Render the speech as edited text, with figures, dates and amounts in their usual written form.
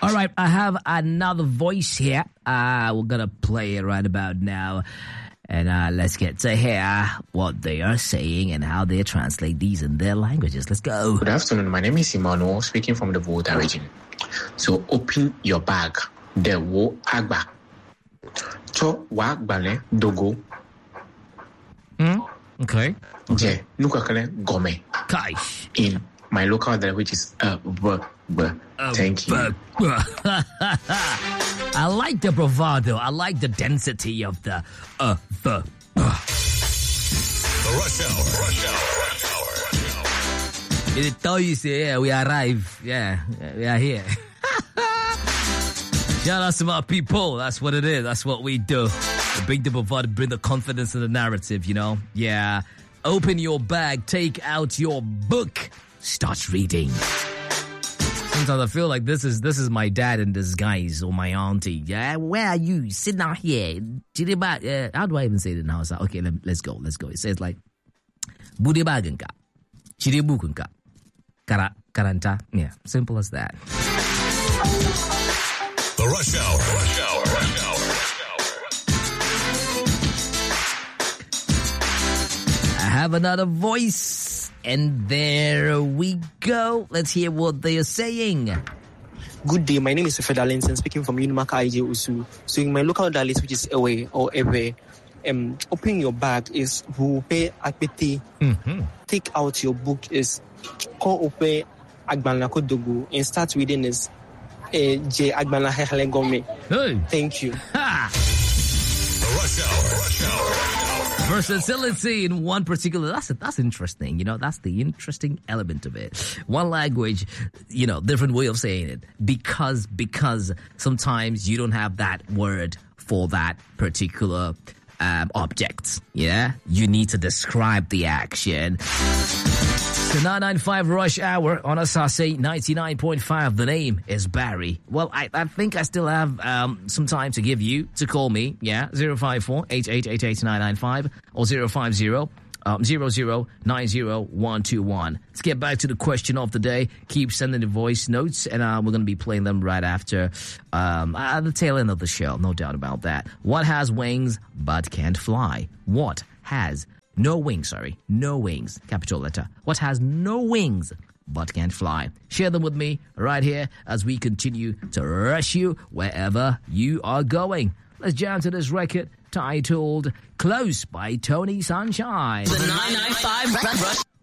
All right, I have another voice here. We're going to play it right about now. And let's get to hear what they are saying and how they translate these in their languages. Let's go. Good afternoon. My name is Emmanuel, speaking from the Volta region. So open your bag. The wo agba. To wa gbale dogo. Okay. Je nukakale gome. Kai. In my local dialect, which is thank you. I like the bravado. I like the density of the The Rush Hour. It tells you, say, yeah, we arrive. Yeah, we are here. Shout out to my people. That's what it is. That's what we do. We bring the bravado, bring the confidence in the narrative, you know? Yeah. Open your bag, take out your book, start reading. Sometimes I feel like this is my dad in disguise or my auntie. Yeah, where are you? Sit down here. How do I even say it in Hausa? Okay, let's go. It says like, Bude baganka, chire bukunka, karanta. Yeah, simple as that. The Rush Hour. I have another voice, and there we go. Let's hear what they are saying. Good day, my name is Feda Linson, speaking from Unimaka IJ Usu. So in my local dialect, which is away or away, open your bag is Wupe Akpete. Take out your book is Ko Ope Agbanlako Dogu, and start reading is Je Agbanla Hekle Gome. Thank you. Ha! The Rush Hour. Versatility in one particular, that's interesting, you know, that's the interesting element of it. One language, you know, different way of saying it, because sometimes you don't have that word for that particular object, yeah? You need to describe the action. The 995 Rush Hour on Asase 99.5. The name is Barry. Well, I think I still have some time to give you to call me. Yeah, 054-8888-995 or 050-0090-121. Let's get back to the question of the day. Keep sending the voice notes, and we're going to be playing them right after the tail end of the show. No doubt about that. What has wings but can't fly? What has no wings, capital letter. What has no wings but can't fly? Share them with me right here as we continue to rush you wherever you are going. Let's jam to this record titled Close by Tony Sunshine. The 995 Rush